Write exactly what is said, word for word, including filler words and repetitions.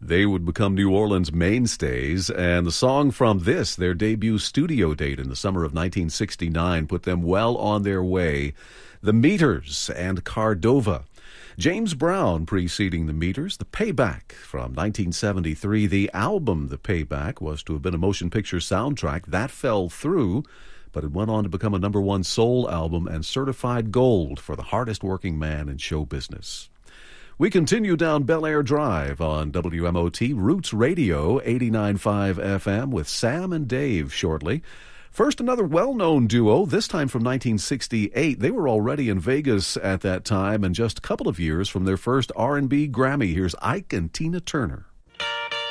They would become New Orleans mainstays, and the song from this, their debut studio date in the summer of nineteen sixty-nine, put them well on their way. The Meters and Cardova. James Brown preceding the Meters, The Payback from nineteen seventy-three. The album The Payback was to have been a motion picture soundtrack. That fell through, but it went on to become a number one soul album and certified gold for the hardest working man in show business. We continue down Bel Air Drive on W M O T Roots Radio eighty-nine point five F M with Sam and Dave shortly. First, another well-known duo, this time from nineteen sixty-eight. They were already in Vegas at that time and just a couple of years from their first R and B Grammy. Here's Ike and Tina Turner.